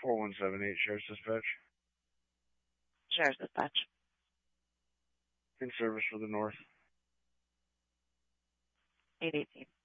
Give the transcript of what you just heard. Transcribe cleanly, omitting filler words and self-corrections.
4178 Sheriff's Dispatch. Sheriff's Dispatch. In service for the North. 818.